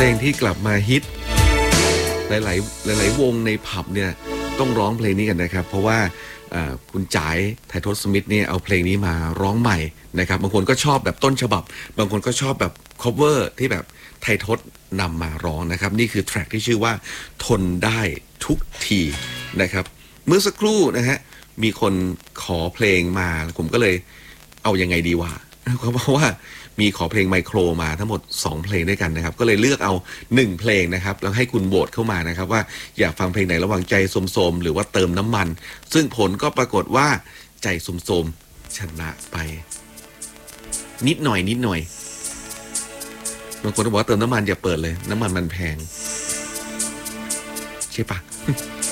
ลงที่กลับมาฮิตหลายๆวงในผับเนี่ยต้องร้องเพลงนี้กันนะครับเพราะว่าคุณจ๋ายไททศมิตรเนี่ยเอาเพลงนี้มาร้องใหม่นะครับบางคนก็ชอบแบบต้นฉบับบางคนก็ชอบแบบ cover ที่แบบไททศนำมาร้องนะครับนี่คือแทร็กที่ชื่อว่าทนได้ทุกทีนะครับเมื่อสักครู่นะฮะมีคนขอเพลงมาผมก็เลยเอายังไงดีวะเพราะว่ามีขอเพลงไมโครมาทั้งหมด2เพลงด้วยกันนะครับก็เลยเลือกเอา1เพลงนะครับแล้วให้คุณโหวตเข้ามานะครับว่าอยากฟังเพลงไหนระหว่างใจโสมๆหรือว่าเติมน้ำมันซึ่งผลก็ปรากฏว่าใจโสมๆชนะไปนิดหน่อยบางคนบอกว่าเติมน้ำมันอย่าเปิดเลยน้ำมันแพงใช่ปะ